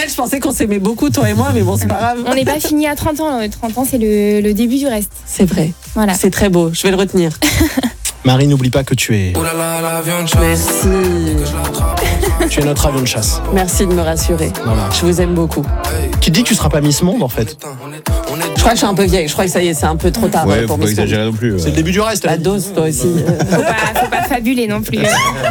je pensais qu'on s'aimait beaucoup, toi et moi, mais bon, c'est pas grave. On n'est pas fini à 30 ans. 30 ans, c'est le début du reste. C'est vrai. Voilà. C'est très beau. Je vais le retenir. Marie, n'oublie pas que tu es Merci. notre avion de chasse. Merci de me rassurer. Voilà. Je vous aime beaucoup. Tu te dis que tu seras pas Miss Monde en fait. Je crois que je suis un peu vieille. Je crois que ça y est, c'est un peu trop tard. Ouais, pour faut pas Miss exagérer non plus. C'est le début du reste. La dose, toi aussi. Faut pas fabuler non plus.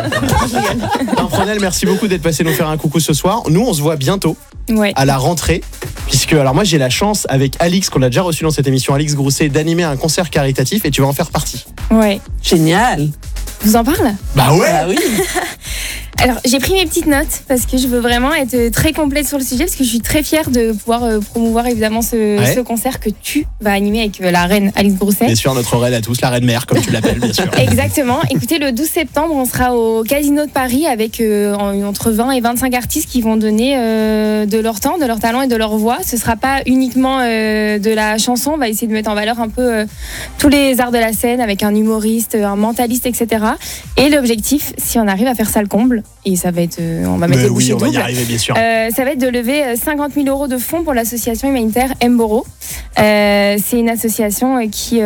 Pimprenel, merci beaucoup d'être passé nous faire un coucou ce soir. Nous, on se voit bientôt Ouais. à la rentrée. Puisque, alors moi, j'ai la chance avec Alix, qu'on a déjà reçu dans cette émission, Alix Grousset, d'animer un concert caritatif et tu vas en faire partie. Ouais. Génial. Je vous en parle? Bah ouais. Ah oui. Alors, j'ai pris mes petites notes parce que je veux vraiment être très complète sur le sujet parce que je suis très fière de pouvoir promouvoir évidemment ce concert que tu vas animer avec la reine Alix Grousset. Bien sûr, notre reine à tous, la reine mère, comme tu l'appelles, bien sûr. Exactement. Écoutez, le 12 septembre, on sera au Casino de Paris avec entre 20 et 25 artistes qui vont donner de leur temps, de leur talent et de leur voix. Ce sera pas uniquement de la chanson. On va essayer de mettre en valeur un peu tous les arts de la scène avec un humoriste, un mentaliste, etc. Et l'objectif, si on arrive à faire ça le comble, et ça va être, on va mettre les bouchées on va y doubles. arriver, bien sûr. Ça va être de lever 50 000 € de fonds pour l'association humanitaire Mboro. C'est une association qui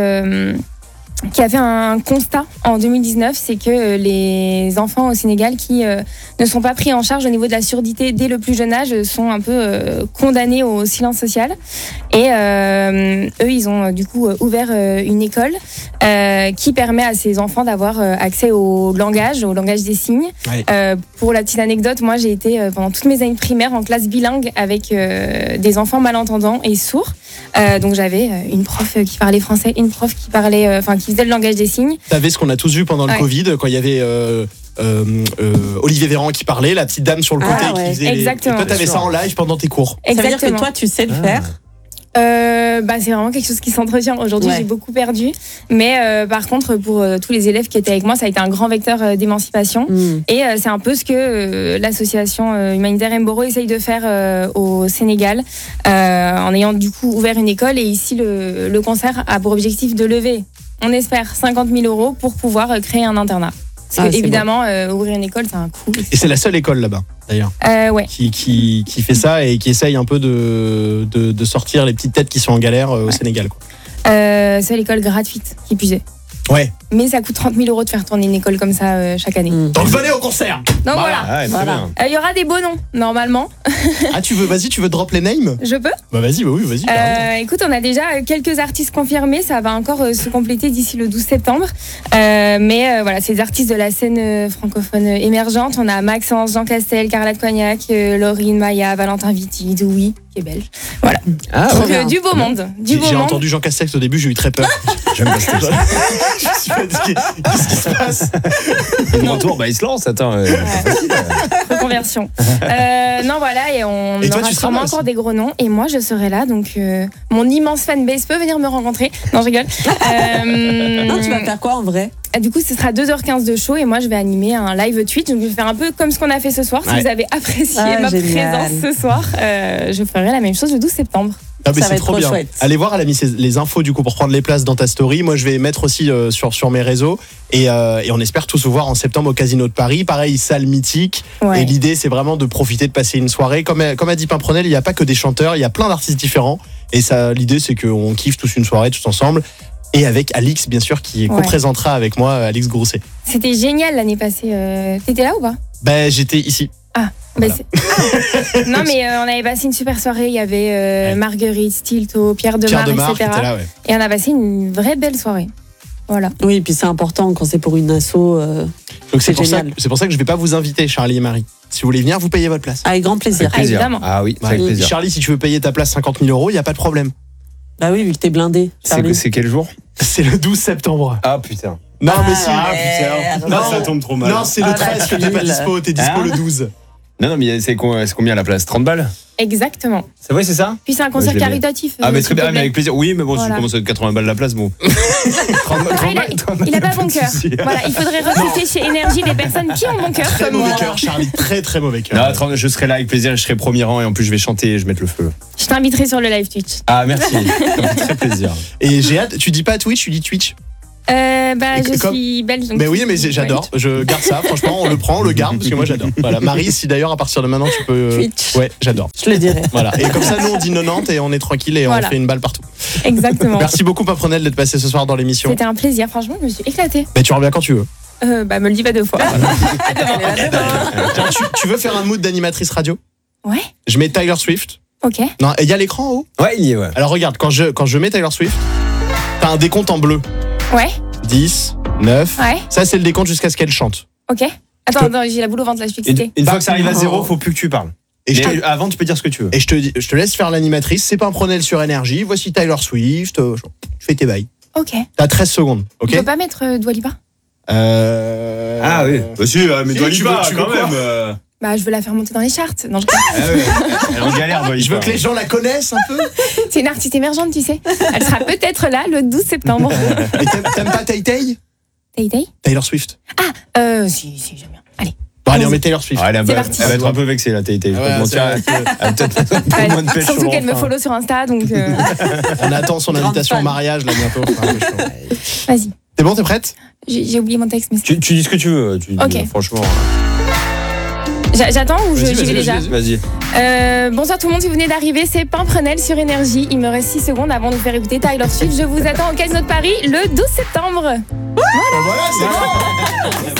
a fait un constat en 2019, c'est que les enfants au Sénégal qui ne sont pas pris en charge au niveau de la surdité dès le plus jeune âge sont un peu condamnés au silence social. Et eux, ils ont du coup ouvert une école qui permet à ces enfants d'avoir accès au langage des signes. Ouais. Pour la petite anecdote, moi j'ai été pendant toutes mes années de primaire en classe bilingue avec des enfants malentendants et sourds. Donc j'avais une prof qui parlait français, une prof qui parlait, qui faisait le langage des signes. T'avais ce qu'on a tous vu pendant le Covid, quand il y avait Olivier Véran qui parlait, la petite dame sur le côté qui faisait exactement. Et toi, t'avais ça en live pendant tes cours. Ça veut dire Exactement. que toi, tu sais le faire. C'est vraiment quelque chose qui s'entretient. Aujourd'hui, j'ai beaucoup perdu. Mais par contre, pour tous les élèves qui étaient avec moi, ça a été un grand vecteur d'émancipation. Et c'est un peu ce que l'association humanitaire Mboro essaye de faire au Sénégal, en ayant du coup ouvert une école. Et ici, le concert a pour objectif de lever, on espère, 50 000 € pour pouvoir créer un internat. Parce que évidemment, ouvrir une école, c'est un coût. Et c'est la seule école là-bas, d'ailleurs, ouais. qui fait ça et qui essaye un peu de sortir les petites têtes qui sont en galère au Sénégal. Quoi. C'est l'école gratuite, qui plus est. Ouais. Mais ça coûte 30 000 € de faire tourner une école comme ça chaque année. Donc venez au concert. Donc voilà. Ah, très bien. Il y aura des beaux noms, normalement. Ah, tu veux drop les names? Je peux? Bah vas-y, carrément. Écoute, on a déjà quelques artistes confirmés. Ça va encore se compléter d'ici le 12 septembre. Mais voilà, c'est des artistes de la scène francophone émergente. On a Maxence, Jean Castel, Carla de Cognac, Laurine, Maya, Valentin Vitti, Doui, qui est belge. Voilà. Donc, du beau monde. J'ai entendu Jean Castex au début, j'ai eu très peur. J'aime pas ce Je me suis dit, qu'est-ce qui se passe? Le retour, il se lance, attends. Reconversion. Non, voilà, et on Et toi, aura tu seras sûrement là encore aussi. des gros noms. Et moi, je serai là, donc mon immense fanbase peut venir me rencontrer. Non, je rigole. Non, tu vas faire quoi en vrai? Du coup, ce sera 2h15 de show et moi, je vais animer un live Twitch. Donc, je vais faire un peu comme ce qu'on a fait ce soir. Si vous avez apprécié ma génial. présence ce soir, je ferai la même chose le 12 septembre. Ah, mais Ça va c'est être trop trop bien. chouette. Allez voir, elle a mis les infos du coup pour prendre les places dans ta story. Moi, je vais mettre aussi sur mes réseaux et on espère tous vous voir en septembre au Casino de Paris. Pareil, salle mythique. Ouais. Et l'idée, c'est vraiment de profiter de passer une soirée. Comme a dit Pimprenel, il n'y a pas que des chanteurs, il y a plein d'artistes différents. Et ça, l'idée, c'est qu'on kiffe tous une soirée tous ensemble. Et avec Alix, bien sûr, qui co-présentera avec moi, Alix Grousset. C'était génial l'année passée. T'étais là ou pas? Ben, j'étais ici. Voilà. Non, mais on avait passé une super soirée. Il y avait Marguerite, Stilto, Pierre Demar, qui etc. était là, ouais. Et on a passé une vraie belle soirée. Voilà. Oui, et puis c'est important quand c'est pour une asso. Donc c'est pour ça que je vais pas vous inviter, Charlie et Marie. Si vous voulez venir, vous payez votre place. Avec grand plaisir. Avec plaisir. évidemment. Ah oui, avec plaisir. Charlie, si tu veux payer ta place 50 000 €, il n'y a pas de problème. Bah oui, vu que t'es blindé. C'est quel jour? C'est le 12 septembre. Ah putain. Non, mais si. putain. Non, ça tombe trop mal. Non, c'est le 13 que t'es pas dispo. T'es dispo le 12. Non, mais c'est combien la place? 30 balles? Exactement. C'est vrai, c'est ça? Puis c'est un concert je l'ai caritatif. Ah, mais s'il très te bien, mais plaît. avec plaisir. Oui, mais bon, si Voilà. tu commences à 80 balles la place, bon. 30 balles, Il a pas bon cœur. Voilà, il faudrait recruter chez Énergie des personnes qui ont bon cœur Très comme moi. mauvais cœur, Charlie. Très, très mauvais cœur. Non, 30, je serai là avec plaisir, je serai premier rang et en plus je vais chanter et je vais mettre le feu. Je t'inviterai sur le live Twitch. Ah, merci. Ça me fait très plaisir. Et j'ai hâte. Tu dis pas Twitch, tu dis Twitch. Je Comme- suis belge. Donc Mais oui, mais j'adore. Je garde ça. Franchement, on le prend, on le garde parce que moi j'adore. Voilà. Marie, si d'ailleurs à partir de maintenant tu peux. Twitch. Ouais, j'adore. Je le dirais. Voilà. Et comme ça, nous on dit 90 et on est tranquille et Voilà. on fait une balle partout. Exactement. Merci beaucoup, Pimprenel, d'être passé ce soir dans l'émission. C'était un plaisir, franchement, je me suis éclatée. Mais tu reviens quand tu veux. Me le dis pas 2 fois. Tiens, tu veux faire un mood d'animatrice radio? Ouais, Je mets Taylor Swift. ok. Non, et il y a l'écran en haut. Ouais, il y est, ouais. Alors regarde, quand je mets Taylor Swift, t'as un décompte en bleu. Ouais, 10, 9. ouais, Ça, c'est le décompte jusqu'à ce qu'elle chante. ok. Attends, j'ai la boule au ventre là, je suis excitée. Une fois que ça arrive à 0, faut plus que tu parles. Et je, Mais te, avant, tu peux dire ce que tu veux. et je te laisse faire l'animatrice. C'est Pimprenel sur Énergie. Voici Taylor Swift. Tu fais tes bails. Ok. T'as 13 secondes, On ok? peut pas mettre Dua Lipa? Ah oui. Bah si, mais Si, Dua tu Lipa, veux quand quoi même. Bah, je veux la faire monter dans les charts. Non, Ah ouais. Elle est en galère, Dua Je veux Lipa. que les gens la connaissent un peu. c'est une artiste émergente, tu sais. Elle sera peut-être là le 12 septembre. Et t'aimes pas Tay Tay? Tay Tay? Taylor Swift. Si, j'aime bien. Allez. Bon, allez, on met Taylor Swift. Ah, elle C'est parti. va être un peu vexée, la Tay-Tay. Ouais, Bon, c'est tiens, vrai. elle a peut-être un peu moins de pêche Surtout sur qu'elle me l'enfant. follow sur Insta, donc On attend son Grande invitation au fan. mariage là bientôt. Enfin, un peu chaud. vas-y. T'es bon, t'es prête? J'ai oublié mon texte, mais Tu dis ce que tu veux. Ok. Franchement. j'attends ou Vas-y, j'y vais déjà? Vas-y. Bonsoir tout le monde, si vous venez d'arriver, c'est Pimprenel sur Énergie. Il me reste 6 secondes avant de vous faire écouter Taylor Swift. Je vous attends au Casino de Paris le 12 septembre. Voilà, c'est bon.